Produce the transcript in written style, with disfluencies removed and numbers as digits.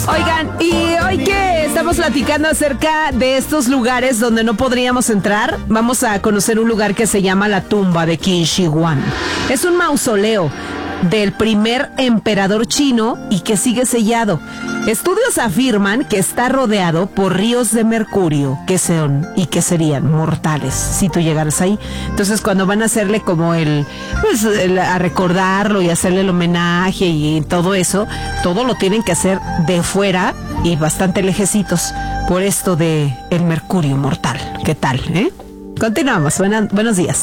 Oigan, y hoy que estamos platicando acerca de estos lugares donde no podríamos entrar, vamos a conocer un lugar que se llama la tumba de Qin Shi Huang. Es un mausoleo del primer emperador chino y que sigue sellado. Estudios afirman que está rodeado por ríos de mercurio que son y que serían mortales si tú llegaras ahí. Entonces, cuando van a hacerle como a recordarlo y hacerle el homenaje y todo eso, todo lo tienen que hacer de fuera y bastante lejecitos por esto de el mercurio mortal. ¿Qué tal, eh? Continuamos. Buenos días.